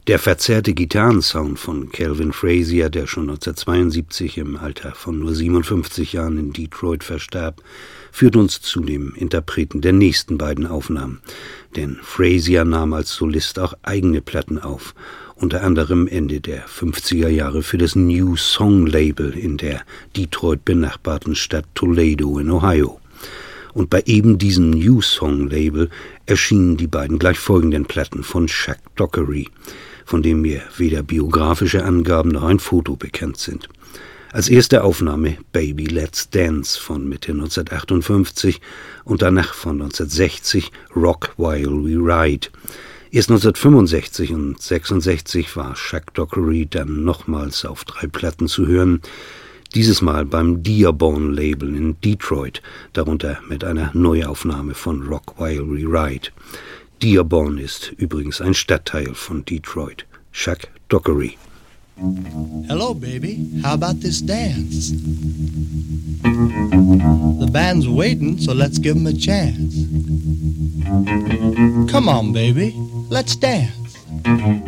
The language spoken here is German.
Der verzerrte Gitarrensound von Calvin Frazier, der schon 1972 im Alter von nur 57 Jahren in Detroit verstarb, führt uns zu dem Interpreten der nächsten beiden Aufnahmen. Denn Frazier nahm als Solist auch eigene Platten auf, unter anderem Ende der 50er Jahre für das New Song Label in der Detroit benachbarten Stadt Toledo in Ohio. Und bei eben diesem New Song Label erschienen die beiden gleich folgenden Platten von Chuck Dockery, von dem mir weder biografische Angaben noch ein Foto bekannt sind. Als erste Aufnahme Baby Let's Dance von Mitte 1958 und danach von 1960 Rock While We Ride. Erst 1965 und 1966 war Chuck Dockery dann nochmals auf 3 Platten zu hören, dieses Mal beim Dearborn Label in Detroit, darunter mit einer Neuaufnahme von Rock While We Ride. Dearborn ist übrigens ein Stadtteil von Detroit. Chuck Dockery. Hello, baby. How about this dance? The band's waiting, so let's give 'em a chance. Come on, baby. Let's dance.